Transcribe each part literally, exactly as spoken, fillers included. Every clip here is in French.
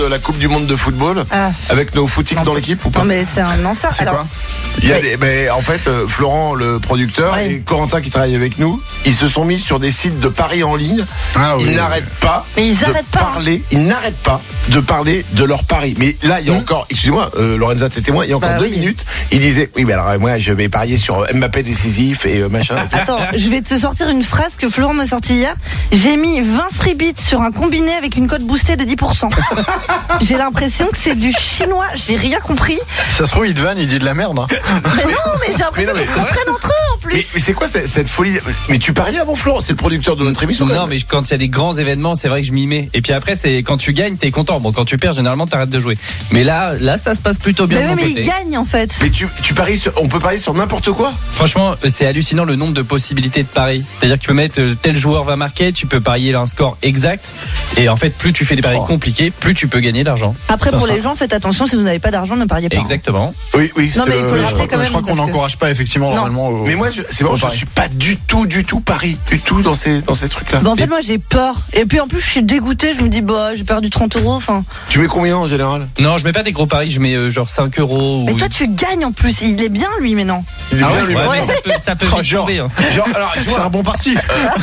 de la Coupe du Monde de football ah. avec nos footix dans l'équipe ou pas? Non mais c'est un enfer. C'est Alors, quoi Il y a des, mais en fait, euh, Florent, le producteur, ouais. et Corentin qui travaille avec nous, ils se sont mis sur des sites de paris en ligne. Ah, oui, ils oui, n'arrêtent oui. pas Mais ils de arrêtent pas, parler. Ils n'arrêtent pas de parler de leur paris. Mais là, il y a Mmh. encore, excusez-moi, euh, Lorenza, t'es témoin. Il y a encore Bah, deux oui. minutes. Il disait, oui, mais alors euh, moi, je vais parier sur Mbappé décisif et euh, machin. Attends, je vais te sortir une phrase que Florent m'a sortie hier. J'ai mis vingt freebits sur un combiné avec une cote boostée de dix pour cent. J'ai l'impression que c'est du chinois. J'ai rien compris. Ça se trouve, il te vanne, il dit de la merde. Hein. Mais non, mais j'ai l'impression Mais non, mais qu'ils se comprennent entre eux en plus. Mais, mais c'est quoi cette, cette folie? Mais tu pariais avant Florent? C'est le producteur de notre émission. quand Non, même. mais quand il y a des grands événements, c'est vrai que je m'y mets. Et puis après, c'est quand tu gagnes, t'es content. Bon, quand tu perds, généralement, t'arrêtes de jouer. Mais là, là, ça se passe plutôt bien Mais de oui, mon mais côté. ils gagnent en fait. Mais tu, tu paries sur, on peut parier sur n'importe quoi? Franchement, c'est hallucinant le nombre de possibilités de paris. C'est-à-dire que tu peux mettre euh, tel joueur va marquer, tu peux parier un score exact. Et en fait, plus tu fais des paris Oh. compliqués, plus tu peux gagner d'argent. Après, pour Ça. les gens, faites attention, si vous n'avez pas d'argent, ne pariez pas. Exactement. Oui, oui. Non, c'est mais il faut le je rappeler crois. quand même. Je crois qu'on parce que- n'encourage pas effectivement Non. normalement. Au... Mais moi, je, c'est bon, au je pari. suis pas du tout, du tout pari, du tout dans ces, dans ces trucs-là. Bah, en fait, moi, j'ai peur. Et puis, en plus, je suis dégoûtée. Je me dis, bah, j'ai perdu trente euros. Enfin. Tu mets combien en général? Non, je mets pas des gros paris, je mets euh, genre cinq euros. Mais ou... toi, tu gagnes en plus. Il est bien, lui, mais non. Il est Ah bien, ouais, lui. Ouais, Ouais. mais ça peut, ça peut Oh, vite genre. tomber. Hein. Genre, alors, tu C'est vois, un bon parti.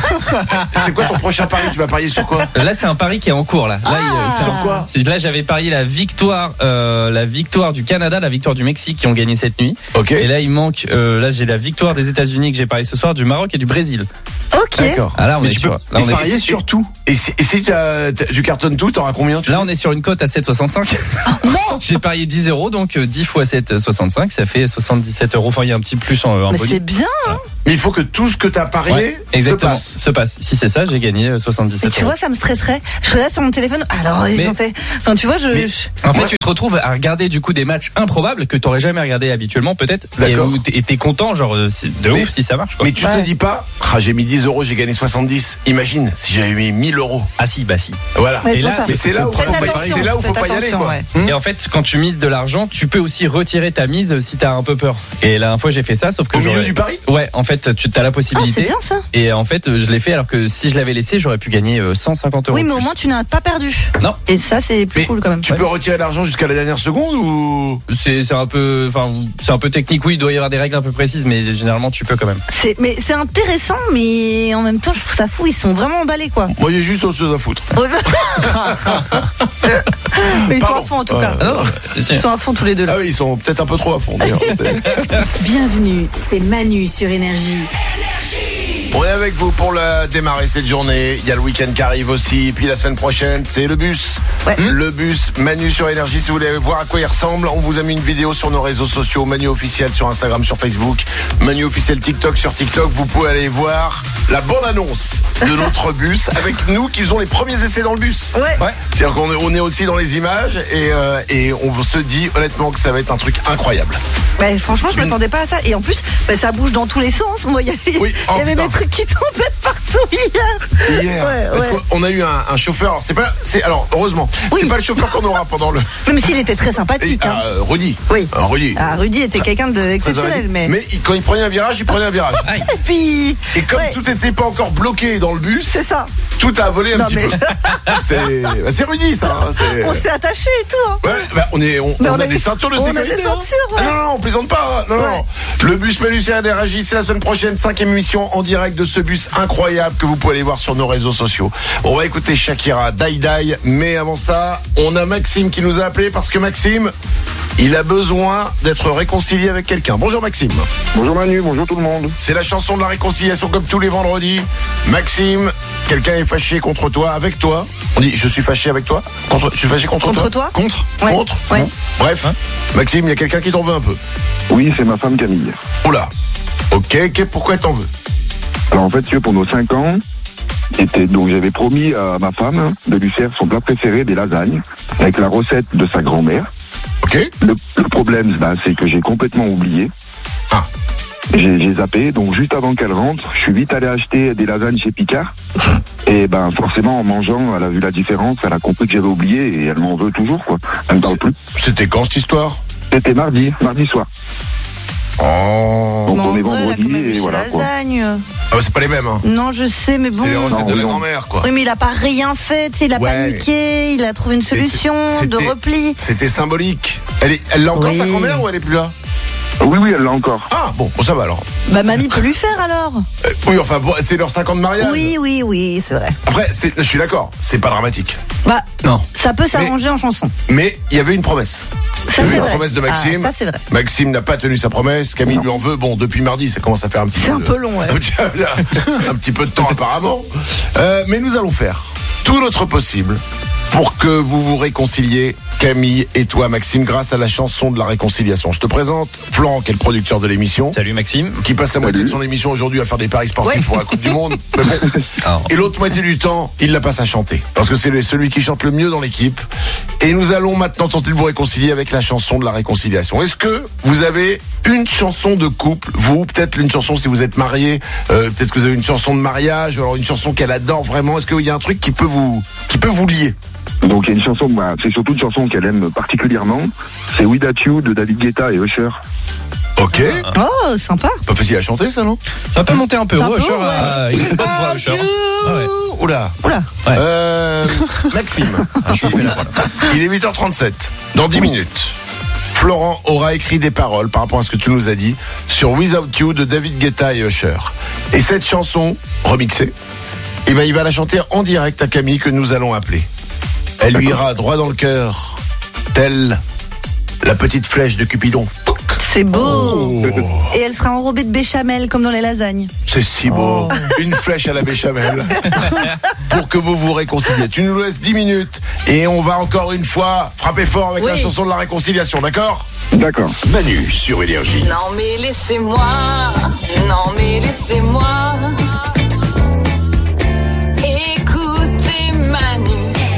c'est quoi ton prochain pari? Tu vas parier sur quoi? Là, c'est un pari qui est en cours là. Là, il- Ah. c'est- Sur quoi? c'est- là, j'avais parié la victoire, euh, la victoire du Canada, la victoire du Mexique qui ont gagné cette nuit. Ok. Et là, il manque. Euh, là, j'ai la victoire des États-Unis que j'ai parié ce soir, du Maroc et du Brésil. Ok. D'accord. Ah là, on Mais est tu sur. peux Là, on est, parier sur tout. Et si, et si t'as- t'as- tu cartonnes tout, t'auras combien? Tu là, sais on est sur une cote à sept virgule soixante-cinq. J'ai parié dix euros, donc euh, dix fois sept virgule soixante-cinq, ça fait soixante-dix-sept euros. Enfin, il y a un petit plus en un Mais bonus. c'est bien. Mais il faut que tout ce que t'as parié Ouais, se exactement. passe. Se passe. Si c'est ça, j'ai gagné euh, Mais soixante-dix-sept tu euros. vois, ça me stresserait. Je serais là sur mon téléphone. Alors, ils Mais- ont fait. Enfin, tu vois, je. Mais- je- En fait, Moi- tu te retrouves à regarder du coup des matchs improbables que t'aurais jamais regardé habituellement, peut-être. Et D'accord. où t'es- et t'es content, genre, euh, c'est de Mais- ouf si ça marche, quoi. Mais tu Ouais. te dis pas, ah, j'ai mis dix euros, j'ai gagné soixante-dix. Imagine si j'avais mis mille euros. Ah si, bah si. Voilà. Ouais, Et c'est là, pour ça. Mais c'est là où faut Faites pas y- attention, c'est là où faut faites pas y aller, attention, quoi. ouais. Et en fait, quand tu mises de l'argent, tu peux aussi retirer ta mise si t'as un peu peur. Et la dernière fois, j'ai fait ça, sauf que Au milieu j'aurais- du pari? Ouais, en fait, tu as la Ah, c'est possibilité. bien ça. Et en fait, je l'ai fait alors que si je l'avais laissé, j'aurais pu gagner euh, cent cinquante euros. Oui, mais de au plus. moins, tu n'as pas perdu. Non. Et ça, c'est plus Mais cool quand même. Tu peux retirer l'argent jusqu'à la dernière seconde ou? C'est c'est un peu, enfin, c'est un peu technique. Oui, il doit y avoir des règles un peu précises, mais généralement, tu peux quand même. C'est, mais c'est intéressant, mais en même temps, je trouve ça fou. Ils sont vraiment emballés, quoi. Moi, j'ai juste autre chose à foutre. Ouais, mais ils sont Pardon. à fond en tout Ouais. cas. Ah non, Ils sont à fond tous les deux là. Ah oui, ils sont peut-être un peu trop à fond, d'ailleurs. C'est- Bienvenue, c'est Manu sur Énergie. On est avec vous pour la démarrer cette journée. Il y a le week-end qui arrive aussi. Et puis la semaine prochaine, c'est le bus. Ouais. Le bus Manu sur Énergie. Si vous voulez voir à quoi il ressemble, on vous a mis une vidéo sur nos réseaux sociaux. Manu officiel sur Instagram, sur Facebook. Manu officiel TikTok sur TikTok. Vous pouvez aller voir la bonne annonce de notre bus avec nous qui faisons les premiers essais dans le bus. Ouais. Ouais. C'est-à-dire qu'on est, on est aussi dans les images et, euh, et on se dit honnêtement que ça va être un truc incroyable. Bah, franchement, je Une- m'attendais pas à ça. Et en plus, bah, ça bouge dans tous les sens. Moi, il y, a- Oui, il oh, y avait putain. des trucs qui tombaient partout hier. Hier, Ouais, parce ouais. qu'on a eu un, un chauffeur. Alors c'est pas, c'est alors heureusement, Oui. c'est pas le chauffeur qu'on aura pendant le. Même s'il était très Et, sympathique. Hein. euh, Rudy. Oui. Euh, Rudy. Ah, Rudy était quelqu'un d'exceptionnel, mais. Mais il- quand il prenait un virage, il prenait un virage. Aïe. Et puis. Et comme ouais, tout n'était pas encore bloqué dans le bus, c'est ça. tout a volé un Non, petit mais- peu. C'est, bah, c'est Rudy ça. hein, c'est- On s'est attaché et tout. Hein. Ouais, bah, on est, on, Mais on on a a des des- ceintures de on a sécurité. des hein. ceintures, ouais. Ah non, non, on plaisante pas. hein. Non, Ouais. non. Le bus Manu sur Énergie, c'est la semaine prochaine, cinquième émission en direct de ce bus incroyable que vous pouvez aller voir sur nos réseaux sociaux. On va écouter Shakira, Die Die, mais avant ça, on a Maxime qui nous a appelé parce que Maxime, il a besoin d'être réconcilié avec quelqu'un. Bonjour Maxime. Bonjour Manu, bonjour tout le monde. C'est la chanson de la réconciliation comme tous les vendredis. Maxime, quelqu'un est fâché contre toi, avec toi. On dit je suis fâché avec toi. Contre, je suis fâché contre, Contre toi. toi Contre. Ouais. Contre. Ouais. Bref, Maxime, il y a quelqu'un qui t'en veut un peu. Oui, c'est ma femme Camille. Oula. Ok, ok, pourquoi t'en veux? Alors en fait, tu vois, pour nos cinq ans, c'était, donc j'avais promis à ma femme de lui faire son plat préféré, des lasagnes, avec la recette de sa grand-mère. Ok. Le, le problème, bah, c'est que j'ai complètement oublié. Ah. J'ai, j'ai zappé, donc juste avant qu'elle rentre, je suis vite allé acheter des lasagnes chez Picard. Et ben forcément, en mangeant, elle a vu la différence, elle a compris que j'avais oublié et elle m'en veut toujours, quoi. Elle me parle plus. C'était quand cette histoire? C'était mardi, mardi soir. Oh. Donc Mais on en est vrai, elle a vendredi quand même eu et ses voilà quoi. lasagnes. Ah, bah, c'est pas les mêmes, hein. Non, je sais, mais bon. C'est les recettes Non, de la non. grand-mère, quoi. Oui, mais il a pas rien fait, tu sais, il a Ouais. paniqué, il a trouvé une solution c'est- de c'était- repli. C'était symbolique. Elle est, elle l'a encore Oui. sa grand-mère ou elle est plus là? Oui, oui, elle l'a encore. Ah, bon, bon, ça va alors. Bah, mamie peut lui faire alors. Euh, oui, enfin, bon, c'est leur cinq ans de mariage. Oui, oui, oui, c'est vrai. Après, c'est- je suis d'accord, c'est pas dramatique. Bah, Non. ça peut s'arranger en chanson. Mais il y avait une promesse. Ça, Il y avait c'est une vrai. promesse de Maxime. Ah, ça, c'est vrai. Maxime n'a pas tenu sa promesse. Camille lui en veut. Bon, depuis mardi, ça commence à faire un petit C'est peu. un de- peu long, ouais. un petit, un petit peu de temps apparemment. Euh, mais nous allons faire tout notre possible pour que vous vous réconciliez, Camille et toi, Maxime, grâce à la chanson de la réconciliation. Je te présente Florent, qui est le producteur de l'émission, Salut Maxime. qui passe la moitié de Salut. son émission aujourd'hui à faire des paris sportifs Ouais. pour la Coupe du Monde. Mais bon. Alors, Et l'autre moitié du temps, il la passe à chanter. Parce que c'est le- celui qui chante le mieux dans l'équipe. Et nous allons maintenant tenter de vous réconcilier avec la chanson de la réconciliation. Est-ce que vous avez une chanson de couple, vous, peut-être une chanson si vous êtes marié, euh, peut-être que vous avez une chanson de mariage, ou alors une chanson qu'elle adore vraiment. Est-ce qu'il y a un truc qui peut vous, qui peut vous lier? Donc il y a une chanson, bah, c'est surtout une chanson qu'elle aime particulièrement. C'est We That You de David Guetta et Usher. Ok. Oh, sympa. Pas facile à chanter ça, non? ça peut monter un peu. Ça Ouais, peut, Usher, ouais. euh, il est pas pour Usher. Ah ouais. Oula. Oula. Ouais. Euh, Maxime. Ah, je lui fais la voix, là. Il est huit heures trente-sept. Dans dix minutes, Florent aura écrit des paroles par rapport à ce que tu nous as dit sur Without You de David Guetta et Usher. Et cette chanson, remixée, eh ben, il va la chanter en direct à Camille que nous allons appeler. Elle lui ira droit dans le cœur, telle la petite flèche de Cupidon. C'est beau. Oh, Et elle sera enrobée de béchamel comme dans les lasagnes. c'est si beau. Une flèche à la béchamel. Pour que vous vous réconciliez. Tu nous laisses dix minutes et on va encore une fois frapper fort avec Oui. la chanson de la réconciliation, d'accord? D'accord. Manu sur Énergie. Non mais laissez-moi, non mais laissez-moi écouter Manu.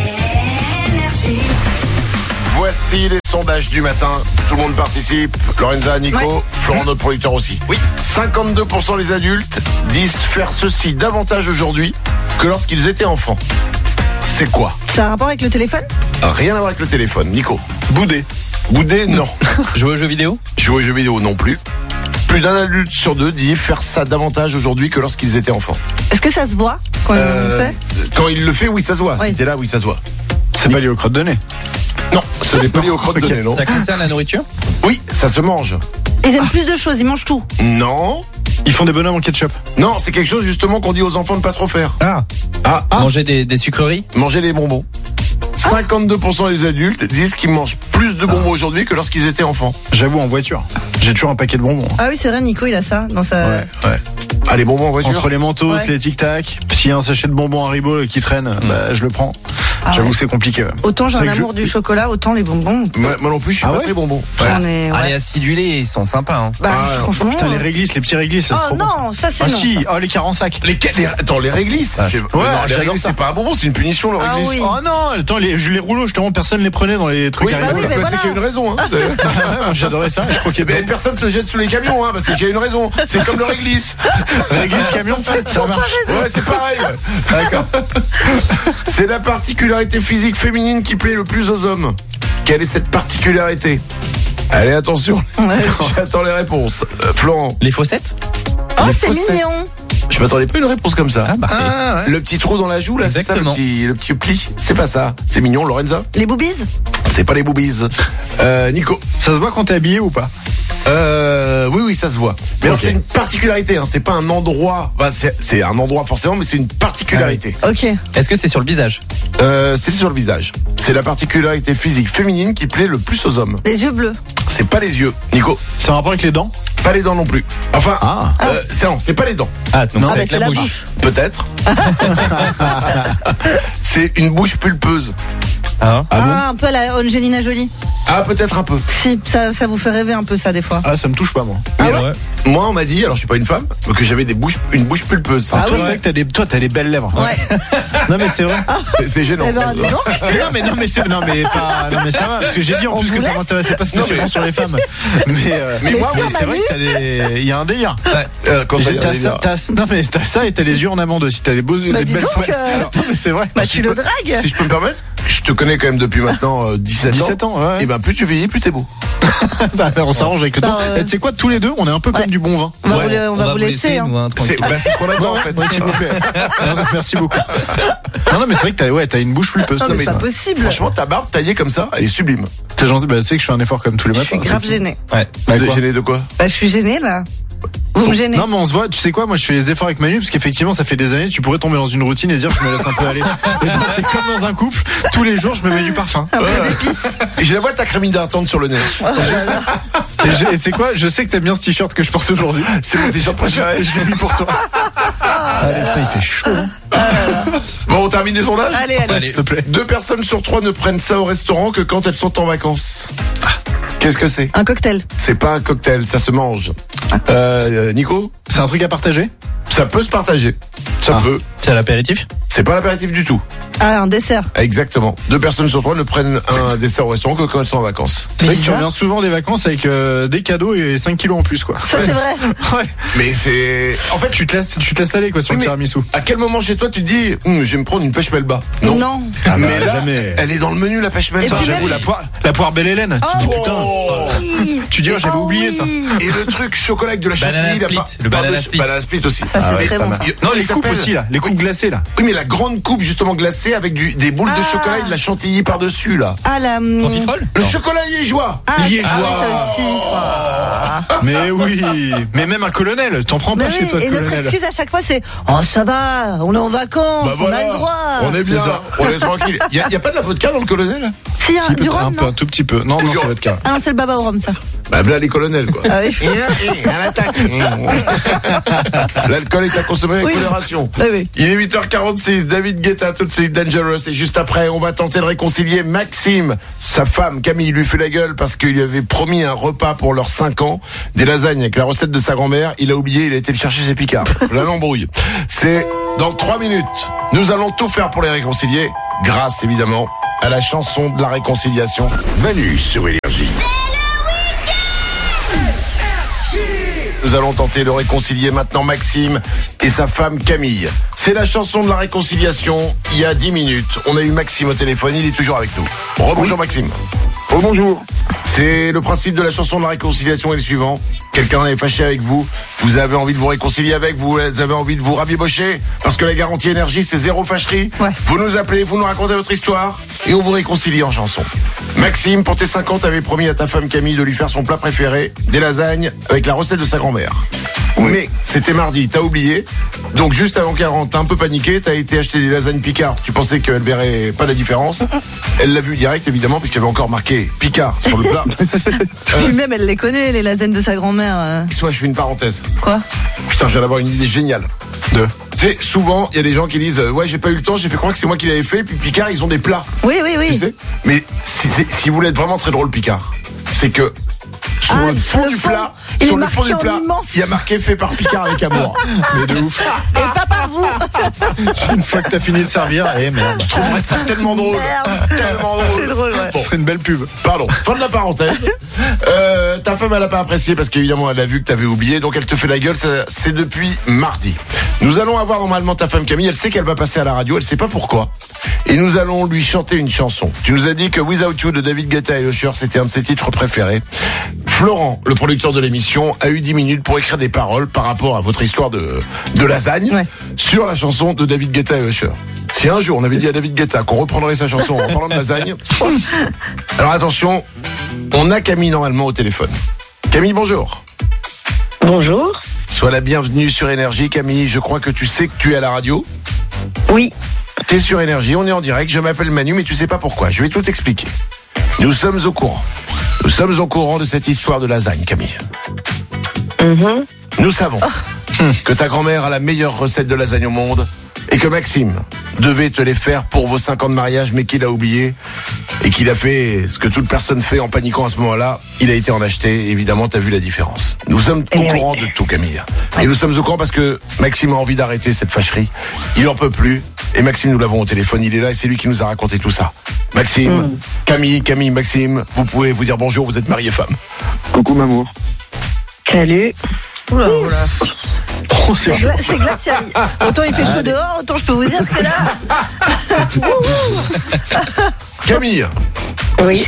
Voici les sondages du matin. Tout le monde participe. Lorenza, Nico, Ouais. Florent, notre producteur aussi. Oui. cinquante-deux pour cent des adultes disent faire ceci davantage aujourd'hui que lorsqu'ils étaient enfants. C'est quoi? Ça a un rapport avec le téléphone? Rien à voir avec le téléphone. Nico. Boudé. Bouder, non. Jouer aux jeux vidéo. Jouer aux jeux vidéo, non plus. Plus d'un adulte sur deux dit faire ça davantage aujourd'hui que lorsqu'ils étaient enfants. Est-ce que ça se voit quand on le Euh, fait? quand il le fait, oui, ça se voit. Oui. Si t'es là, oui, ça se voit. C'est pas lié aux crottes de nez. Non, ce n'est pas lié aux crottes de Ok. nez, non. Ça concerne la nourriture. Oui, ça se mange. Ils aiment plus de choses, ils mangent tout. Non. Ils font des bonhommes en ketchup. Non, c'est quelque chose justement qu'on dit aux enfants de pas trop faire. Ah. Ah, Manger des, des sucreries. manger des bonbons. cinquante-deux pour cent des adultes disent qu'ils mangent plus de bonbons aujourd'hui que lorsqu'ils étaient enfants. J'avoue, en voiture. J'ai toujours un paquet de bonbons. Ah oui, c'est vrai, Nico, il a ça dans sa. Ouais, ouais. Ah, les bonbons en voiture. Entre les mentos, Ouais. les tic-tac, s'il y a un sachet de bonbons Haribo qui traîne, bah, je le prends. Ah J'avoue ouais. que c'est compliqué. ouais. Autant j'ai C'est un que je- amour du chocolat, autant les bonbons. Moi, moi non plus, je suis Ah pas ouais très bonbon. J'en ai. Ah, les Ouais. acidulés, ils sont sympas. Hein. Bah, Ah, franchement. Putain, les réglisses, les petits réglisses, ça, c'est Oh trop bon, ça. non, ça c'est Ah non. si, ça. oh les quarante sacs. Les, les- attends, les réglisses. Ah, c'est- ouais, mais non, les j'adore réglisses, ça. c'est pas un bonbon, c'est une punition, le Ah réglisse. oui. Oh non, attends, les, les rouleaux, justement, personne les prenait dans les trucs Oui, Haribo. bah oui, là. mais bah, voilà. c'est qu'il y a une raison. Hein. Ouais, moi, j'adorais ça, je croquais Mais dedans. personne se jette sous les camions, hein, parce qu'il y a une raison. C'est comme le réglisse. Réglisse camion, ça marche. Ouais, c'est pareil. ouais. D'accord. C'est la particularité physique féminine qui plaît le plus aux hommes. Quelle est cette particularité? Allez, attention. Ouais. J'attends les réponses. Euh, Florent, Les fossettes. Oh, Les c'est faussettes. mignon. je m'attendais pas à une réponse comme ça. Ah, bah, Ah, ouais. Le petit trou dans la joue, là, c'est ça, le Exactement. petit, le petit pli. C'est pas ça. C'est mignon, Lorenza. Les boobies? C'est pas les boobies. Euh, Nico. Ça se voit quand t'es habillé ou pas? Euh, oui, oui, ça se voit. Mais alors, Ok. c'est une particularité, hein. C'est pas un endroit. Bah, c'est, c'est un endroit forcément, mais c'est une particularité. Ok. Est-ce que c'est sur le visage? Euh, c'est sur le visage. C'est la particularité physique féminine qui plaît le plus aux hommes. Les yeux bleus. C'est pas les yeux. Nico. C'est un rapport avec les dents? Pas les dents non plus. Enfin, Ah. euh, c'est, non, c'est pas les dents. Ah, donc Ah, c'est bah, avec c'est la, la bouche. bouche. Peut-être. C'est une bouche pulpeuse. Ah. Ah bon? Ah, un peu à la Angelina Jolie. Ah, peut-être un peu. Si, ça, ça vous fait rêver un peu ça des fois. Ah, ça me touche pas, moi. Ah Mais ouais Ouais. Moi, on m'a dit, alors je suis pas une femme, mais que j'avais des bouches, une bouche pulpeuse. Ah, Ah toi, oui. c'est vrai que t'as des, toi, t'as des belles lèvres. Ouais. Non, mais c'est vrai. C'est, c'est gênant. Eh ben, dis donc. non, mais, non, mais c'est, non, mais pas, non, mais ça va. Parce que j'ai dit en On plus vous que ça laisse m'intéressait pas spécialement Non, mais- sur les femmes. Mais, euh, Mais moi, mais sur c'est vrai Manu. que t'as des, il y a un délire. Euh, quand ça J'ai- y est, t'as on est ça, bien. t'as- non, mais t'as ça et t'as les yeux en amande aussi. T'as les beaux, Bah, les dis belles donc, fois. euh, Alors, c'est vrai. Bah, si tu je le peux- dragues. Si je peux me permettre, je je te connais quand même depuis maintenant euh, dix-sept ans. dix-sept ans, ouais. Et ben plus tu vieillis, plus t'es beau. On s'arrange avec le temps. Bah, euh... Et tu sais quoi, tous les deux, on est un peu comme ouais. du bon vin. On va, Ouais. vous, le, on On va va vous vous laisser. laisser, hein. nous, hein, C'est, tranquille. bah, c'est ce qu'on attend en fait. Ouais, s'il vous plaît. Merci beaucoup. Non, non, mais c'est vrai que t'as, ouais, t'as une bouche pulpeuse. Non, toi, mais c'est mais- pas possible. Franchement, ta barbe taillée comme ça, elle est sublime. C'est gentil, bah, tu sais que je fais un effort comme tous les Je matins. suis grave gênée. Ouais. Bah, De quoi gêné de quoi? Bah, je suis gênée là. Vous me gênez. Non, mais on se voit, tu sais quoi, moi je fais les efforts avec Manu, parce qu'effectivement ça fait des années, tu pourrais tomber dans une routine et dire je me laisse un peu aller. Et donc c'est comme dans un couple, tous les jours je me mets du parfum. Et je la vois ta crème hydratante sur le nez. Et, je- et c'est quoi, je sais que t'aimes bien ce t-shirt que je porte aujourd'hui. C'est mon t-shirt préféré. Je l'ai mis pour toi. Allez, putain, il fait chaud. Hein. Bon, on termine les sondages. Allez, allez. Allez. S'il te plaît. Deux personnes sur trois ne prennent ça au restaurant que quand elles sont en vacances. Qu'est-ce que c'est? Un cocktail. C'est pas un cocktail, ça se mange. Euh, Nico? C'est un truc à partager? Ça peut se partager. Ça Ah. peut. C'est à l'apéritif. C'est pas l'apéritif du tout. Ah, un dessert. Exactement. Deux personnes sur trois ne prennent un dessert au restaurant que quand elles sont en vacances. C'est vrai que tu bizarre. reviens souvent des vacances avec euh, des cadeaux et cinq kilos en plus, quoi. Ça, c'est vrai. Ouais. Mais c'est... En fait, tu te laisses, tu te laisses aller, quoi, sur Oui, le mais tiramisu. à quel moment chez toi tu te dis hum, je vais me prendre une pêche melba? Non. Ah, mais bah, là, jamais. elle est dans le menu la pêche melba. Et puis J'avoue, même- la poire, la poire belle Hélène. Tu te dis, putain. Oui. Tu dis, oh, j'avais Oh, oublié oui. ça. Et le truc chocolat avec de la Banana chantilly. la split, par- le banana par-dessus- split. Banana split aussi. Ça, c'est ouais, très pas bon. mal. Il- Non, il les coupes s'appelle- aussi, là. Les coupes glacées, là. Oui, mais la grande coupe justement glacée avec du, des boules de Ah. chocolat et de la chantilly par-dessus là. Ah, la. hum, Profiterole. Le chocolat liégeois. Ah, Liégeois. ah, oui, ça aussi. Ah. Mais oui. Mais même un colonel. T'en prends Mais pas chez oui, toi, et le notre colonel. excuse à chaque fois, c'est oh, ça va, on est en vacances, Bah on voilà. a le droit. On est bien, C'est ça. on est tranquille. Il y, a- y a pas de la vodka dans le colonel? Si, un, Si, du peut-être rhum, un peu, non un tout petit peu. Non, non, Du c'est rhum. votre cas. Ah non, c'est le baba au rhum, ça. Bah là les colonels quoi. Ah oui. À l'attaque. L'alcool est à consommer avec Oui. modération. Ah oui. Il est huit heures quarante-six, David Guetta tout de suite, Dangerous. Et juste après, on va tenter de réconcilier Maxime. Sa femme, Camille, lui fait la gueule parce qu'il lui avait promis un repas pour leurs cinq ans. Des lasagnes avec la recette de sa grand-mère. Il a oublié, il a été le chercher chez Picard. La l'embrouille. C'est dans trois minutes. Nous allons tout faire pour les réconcilier. Grâce, évidemment, à la chanson de la réconciliation. Manu sur Énergie. Nous allons tenter de réconcilier maintenant Maxime et sa femme Camille. C'est la chanson de la réconciliation. Il y a dix minutes, on a eu Maxime au téléphone, il est toujours avec nous. Rebonjour Maxime. Oh bonjour. C'est le principe de la chanson de la réconciliation est le suivant. Quelqu'un est fâché avec vous, vous avez envie de vous réconcilier avec, vous avez envie de vous rabibocher, parce que la garantie énergie c'est zéro fâcherie. Ouais. Vous nous appelez, vous nous racontez votre histoire, et on vous réconcilie en chanson. Maxime, pour tes cinq ans, t'avais promis à ta femme Camille de lui faire son plat préféré, des lasagnes, avec la recette de sa grand-mère. Mais c'était mardi, t'as oublié, donc juste avant qu'elle rentre, t'as un peu paniqué, t'as été acheter des lasagnes Picard, tu pensais qu'elle verrait pas la différence. Elle l'a vu direct évidemment, puisqu'il y avait encore marqué Picard sur le plat. Puis même, elle les connaît, les lasagnes de sa grand-mère. euh. Soit je fais une parenthèse. Quoi? Putain, je viens d'avoir une idée géniale. Deux. Tu sais, souvent, il y a des gens qui disent euh, ouais, j'ai pas eu le temps, j'ai fait croire que c'est moi qui l'avais fait, puis Picard, ils ont des plats. Oui, oui, Tu oui. sais. Mais si, si, si vous voulez être vraiment très drôle, Picard, c'est que sur Ah, le sur fond le du fond, plat, il sur est le fond du marqué en plat, immense. il y a marqué fait par Picard avec amour. Mais de ouf. Et pas par vous. Une fois que t'as fini de servir, eh merde. Je trouverais ça tellement drôle. Merde. Tellement drôle. C'est drôle, ouais. Ce serait une belle pub. Pardon, fin de la parenthèse. Euh, ta femme, elle a pas apprécié parce qu'évidemment, elle a vu que t'avais oublié, donc elle te fait la gueule. Ça, c'est depuis mardi. Nous allons avoir normalement ta femme Camille. Elle sait qu'elle va passer à la radio. Elle sait pas pourquoi. Et nous allons lui chanter une chanson. Tu nous as dit que Without You de David Guetta et Usher, c'était un de ses titres préférés. Florent, le producteur de l'émission, a eu dix minutes pour écrire des paroles par rapport à votre histoire de, de lasagne Ouais. sur la chanson de David Guetta et Usher. Si un jour on avait dit à David Guetta qu'on reprendrait sa chanson en parlant de lasagne, alors attention, on a Camille normalement au téléphone. Camille, bonjour. Bonjour. Sois la bienvenue sur Énergie, Camille. Je crois que tu sais que tu es à la radio. Oui. T'es sur Énergie, on est en direct. Je m'appelle Manu, mais tu sais pas pourquoi. Je vais tout expliquer. Nous sommes au courant. Nous sommes au courant de cette histoire de lasagne, Camille. Mhm. Nous savons que ta grand-mère a la meilleure recette de lasagne au monde et que Maxime devait te les faire pour vos cinq ans de mariage, mais qu'il a oublié et qu'il a fait ce que toute personne fait en paniquant à ce moment-là. Il a été en acheter, évidemment, t'as vu la différence. Nous sommes au Eh oui. courant de tout, Camille. Et nous sommes au courant parce que Maxime a envie d'arrêter cette fâcherie. Il en peut plus. Et Maxime, nous l'avons au téléphone, il est là et c'est lui qui nous a raconté tout ça. Maxime, Mm. Camille, Camille, Maxime, vous pouvez vous dire bonjour, vous êtes mariés femme. Coucou Mamour. Salut. Oula, oula. Oh, c'est C'est gla- c'est glacial. Autant il fait chaud dehors, autant je peux vous dire que là. Camille, Oui.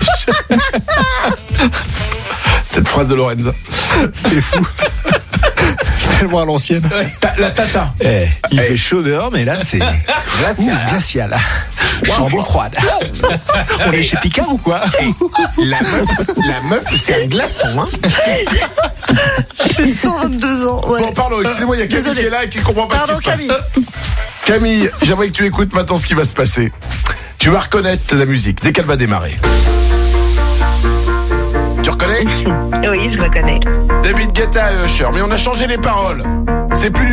cette phrase de Lorenza. c'est fou. Tellement à l'ancienne. Ta- la tata. Eh, il Eh. fait chaud dehors, mais là, c'est glacial. Ouh, glacial. Chambre froide. On est chez Picard ou quoi? La meuf, la meuf, c'est un glaçon, hein. J'ai cent vingt-deux ans. Ouais. Bon, pardon, excusez-moi, il y a Camille Désolé. qui est là et qui comprend pas Pardon, ce qui se Camille. passe. Camille, j'aimerais que tu écoutes maintenant ce qui va se passer. Tu vas reconnaître la musique dès qu'elle va démarrer. Tu reconnais? Oui, je reconnais. David Guetta et Usher, mais on a changé les paroles. C'est plus